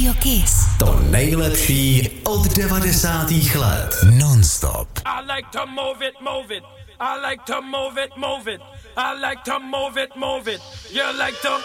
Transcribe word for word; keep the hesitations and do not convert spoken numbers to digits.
Radio Kiss. To nejlepší od devadesátých let. Non-stop. I like to move it, move it. I like to move it, move it. I like to move it, move it. You like to